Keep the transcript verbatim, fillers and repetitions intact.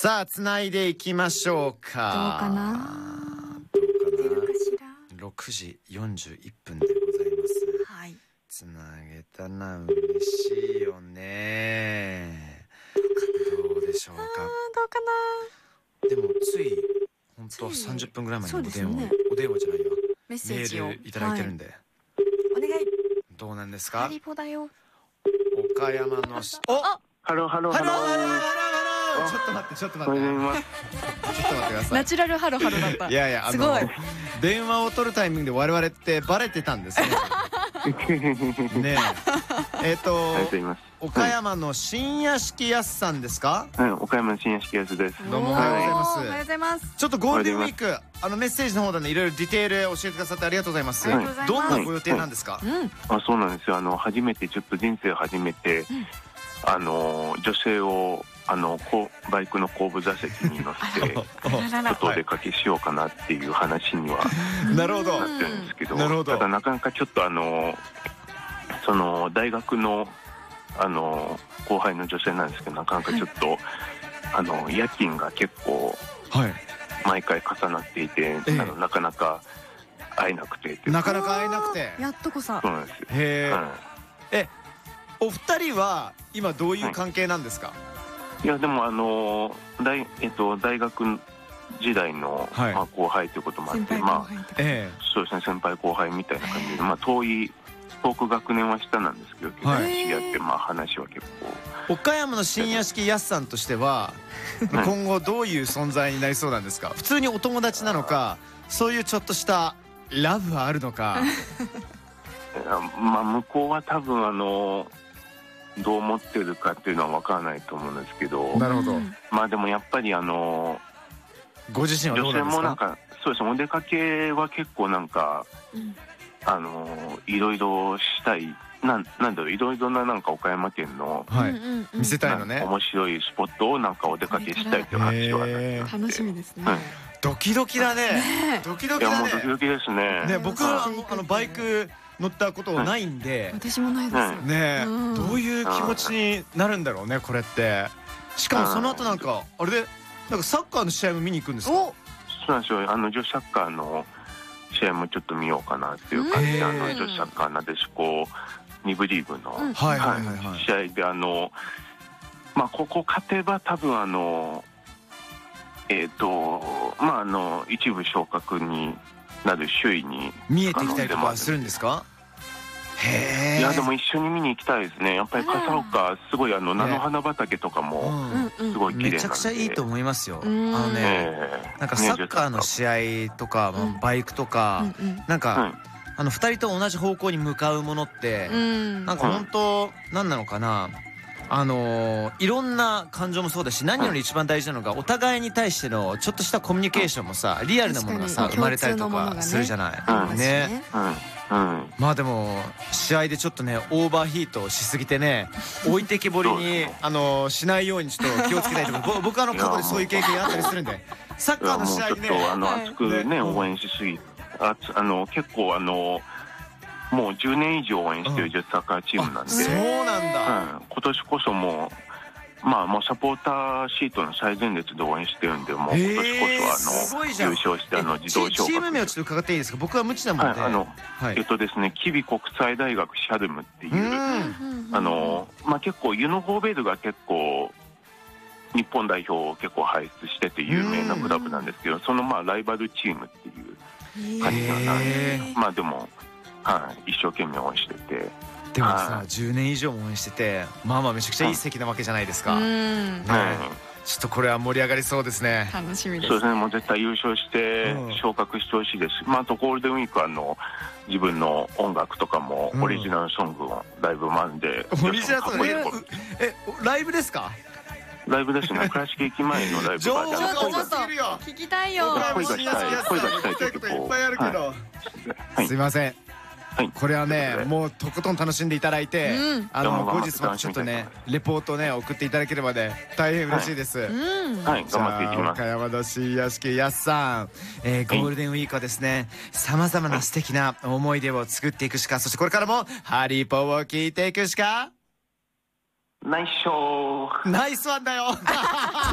さあつないでいきましょうか。 どうかな。 どうか出るかしら。 な。ろくじよんじゅういっぷんでございます。 はい。 つなげたら嬉しいよね。どうでしょうか。 どうかな。 でもつい本当さんじゅっぷんぐらい前にお電話、 ね、 お電話じゃないよ、 メッセージをメールいただいてるんで、はい、 お願い。 どうなんですか。 ハリポだよ。 岡山のしおハローハローハローハロー。 ちょっと待ってちょっと待ってちょっと待ってください。 ナチュラルハロハロだった。 いやいや、あのすごい電話を取るタイミングで我々ってバレてたんですね。ねえ、えっと岡山の新屋敷やすさんですか。 はい、岡山の新屋敷やすです。 どうもおはようございます。 おはようございます。 ちょっとゴールデンウィークあのメッセージの方でね、いろいろディテール教えてくださってありがとうございます。どんなご予定なんですか。 あ、そうなんですよ。あの初めてちょっと人生初めてあの女性をあのこうバイクの後部座席に乗せてちょっとお出かけしようかなっていう話にはなるほどなってるんですけど、 なるほど。 ただなかなかちょっとあのその大学のあの後輩の女性なんですけど、なかなかちょっと、はい、あの夜勤が結構毎回重なっていて、はい、あのなかなか会えなくてなかなか会えなくてやっとこさ。 そうなんですよ。 へー、はい、えお二人は今どういう関係なんですか。はい、 いやでもあの 大,、えっと、大学時代の、はい、まあ、後輩ということもあってまあ、えー、そうですね先輩後輩みたいな感じで、まあ、遠い遠く学年は下なんですけど結構知り合って、まあ話は結構。 岡山の新屋敷やすさんとしては今後どういう存在になりそうなんですか。普通にお友達なのか、そういうちょっとしたラブはあるのか。 まあ向こうは多分あのどう思ってるかっていうのは分からないと思うんですけど。 なるほど。 まあでもやっぱりあのご自身はどうなんですか。 女性もなんかそうですね、お出かけは結構なんか、うん、あのいろいろしたい、な ん, なんだろういろいろななんか岡山県の、 はい、見せたいのね。 面白いスポットをなんかお出かけしたいという話は楽しみですね。 はい、 ドキドキだね。ドキドキだね。いやもうドキドキですね。 ね、僕はあのバイク乗ったことないんで、 私もないですよね。どういう気持ちになるんだろうねこれって。しかもその後なんかあれでなんかサッカーの試合も見に行くんですか。 そうなんですよ。あの女子サッカーの試合もちょっと見ようかなっていう感じで、あの女子サッカーなでしこに部リーグの試合であのまあここ勝てば多分あのえっとまああの一部昇格になる首位に見えてきたりとかするんですか。へえ。 いやでも一緒に見に行きたいですね。やっぱり笠岡すごいあの菜の花畑とかもすごい綺麗なんで、 めちゃくちゃいいと思いますよ。あのね、なんかサッカーの試合とかバイクとかなんかあのふたりと同じ方向に向かうものってなんか本当なんなのかな。あのいろんな感情もそうだし、何より一番大事なのがお互いに対してのちょっとしたコミュニケーションもさ、リアルなものがさ生まれたりとかするじゃないね。まあでも試合でちょっとねオーバーヒートしすぎてね置いてけぼりにあのしないようにちょっと気をつけたいと思う。僕あの過去でそういう経験あったりするんで、サッカーの試合ねあの熱くね応援しすぎ、あの結構あのもうじゅうねん以上応援してる女子サッカーチームなんで、 そうなんだ。 今年こそもうまあもうサポーターシートの最前列で応援してるんで、もう今年こそあの優勝してあの自動昇格。 チーム名をちょっと伺っていいですか。僕は無知なもので。 あのえっとですね、吉備国際大学シャルムっていうあのまあ結構ユノホーベルが結構日本代表を結構輩出してて有名なクラブなんですけど、そのまあライバルチームっていう感じなんで、まあでもはい、一生懸命応援してて。 でもさじゅうねん以上も応援してて、まあまあめちゃくちゃいい席なわけじゃないですか。ちょっとこれは盛り上がりそうですね。 楽しみです。 そうですね、もう絶対優勝して昇格してほしいです。まああとゴールデンウィークはあの自分の音楽とかもオリジナルソングをライブもあるんで。 オリジナルソングえライブですか。 ライブですね。倉敷駅前のライブが。 ちょっとちょっと聞きたいよ。 声がしたい声がしたいという曲を。 すいません。これはねもうとことん楽しんでいただいて、あの後日もちょっとねレポートね送っていただければね大変嬉しいです。 はい、頑張っていきます。 岡山の新屋敷やすさん、えー、ゴールデンウィークはですねさまざまな素敵な思い出を作っていくしか、そしてこれからもハリポを聞いていくしか。 ナイスショー。 ナイスワンだよ。